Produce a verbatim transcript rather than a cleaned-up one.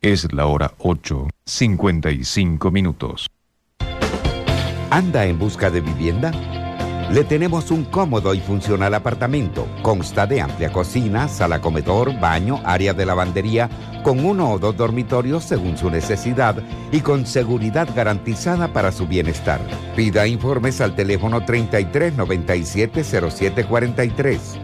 Es la hora ocho, cincuenta y cinco minutos. ¿Anda en busca de vivienda? Le tenemos un cómodo y funcional apartamento. Consta de amplia cocina, sala comedor, baño, área de lavandería, con uno o dos dormitorios según su necesidad y con seguridad garantizada para su bienestar. Pida informes al teléfono treinta y tres noventa y siete cero siete cuarenta y tres.